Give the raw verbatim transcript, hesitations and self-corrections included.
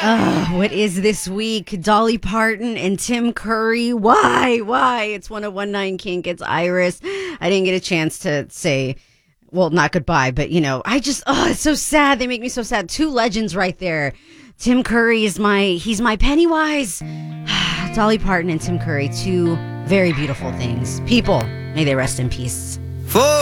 Uh, what is this week? Dolly Parton and Tim Curry. Why? Why? It's one oh one nine Kink. It's Iris. I didn't get a chance to say, well, not goodbye, but, you know, I just, oh, it's so sad. They make me so sad. Two legends right there. Tim Curry is my, he's my Pennywise. Dolly Parton and Tim Curry, two very beautiful things. People, may they rest in peace. For